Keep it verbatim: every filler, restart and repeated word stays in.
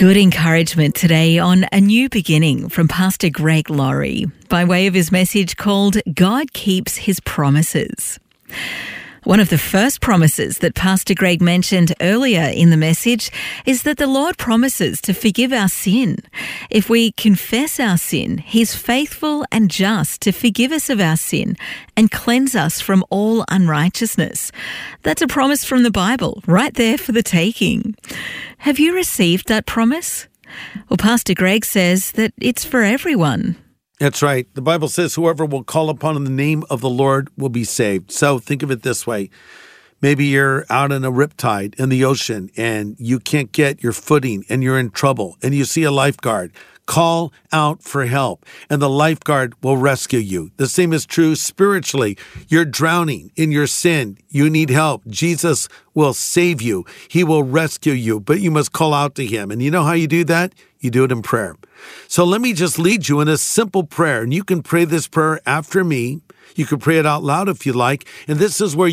Good encouragement today on A New Beginning from Pastor Greg Laurie by way of his message called God Keeps His Promises. One of the first promises that Pastor Greg mentioned earlier in the message is that the Lord promises to forgive our sin. If we confess our sin, He's faithful and just to forgive us of our sin and cleanse us from all unrighteousness. That's a promise from the Bible, right there for the taking. Have you received that promise? Well, Pastor Greg says that it's for everyone. That's right. The Bible says whoever will call upon the name of the Lord will be saved. So think of it this way. Maybe you're out in a riptide in the ocean and you can't get your footing and you're in trouble and you see a lifeguard. Call out for help and the lifeguard will rescue you. The same is true spiritually. You're drowning in your sin. You need help. Jesus will save you. He will rescue you, but you must call out to Him. And you know how you do that? You do it in prayer. So let me just lead you in a simple prayer, and you can pray this prayer after me. You can pray it out loud if you like, and this is where